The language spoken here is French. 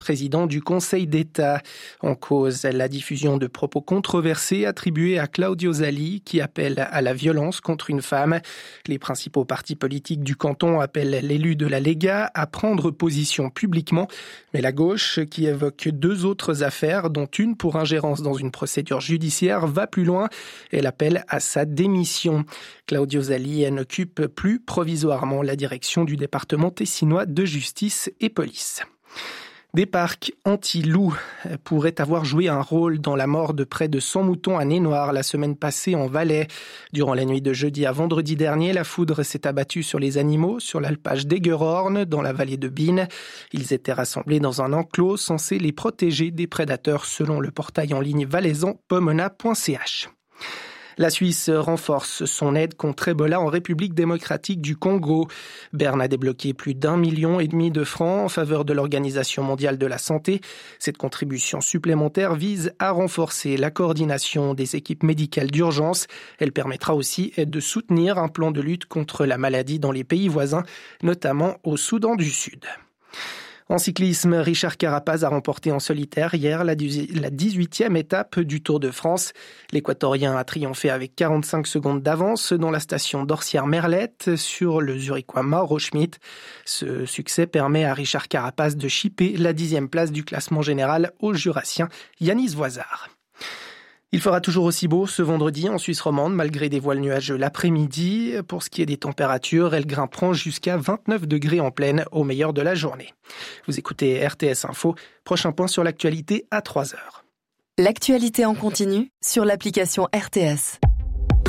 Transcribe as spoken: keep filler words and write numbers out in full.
président du Conseil d'État. En cause, la diffusion de propos controversés attribués à Claudio Zali, qui appelle à la violence contre une femme. Les principaux partis politiques du canton appellent l'élu de la Lega à prendre position publiquement. Mais la gauche, qui évoque deux autres affaires, dont une pour ingérence dans une procédure judiciaire, va plus loin. Elle appelle à sa démission. Claudio Zali n'occupe plus provisoirement la direction du département tessinois de justice et police. Des parcs anti-loups pourraient avoir joué un rôle dans la mort de près de cent moutons à Nez-Noir la semaine passée en Valais. Durant la nuit de jeudi à vendredi dernier, la foudre s'est abattue sur les animaux sur l'alpage d'Eguerhorn, dans la vallée de Bine. Ils étaient rassemblés dans un enclos censé les protéger des prédateurs, selon le portail en ligne valaisan pomona point c h. La Suisse renforce son aide contre Ebola en République démocratique du Congo. Berne a débloqué plus d'un million et demi de francs en faveur de l'Organisation mondiale de la santé. Cette contribution supplémentaire vise à renforcer la coordination des équipes médicales d'urgence. Elle permettra aussi de soutenir un plan de lutte contre la maladie dans les pays voisins, notamment au Soudan du Sud. En cyclisme, Richard Carapaz a remporté en solitaire hier la dix-huitième étape du Tour de France. L'Équatorien a triomphé avec quarante-cinq secondes d'avance dans la station d'Orsières-Merlette sur le Zurichois Mauro Schmid. Ce succès permet à Richard Carapaz de chipper la dixième place du classement général au Jurassien Yanis Voisard. Il fera toujours aussi beau ce vendredi en Suisse romande, malgré des voiles nuageux l'après-midi. Pour ce qui est des températures, elles grimperont jusqu'à vingt-neuf degrés en pleine au meilleur de la journée. Vous écoutez R T S Info, prochain point sur l'actualité à trois heures. L'actualité en continu sur l'application R T S.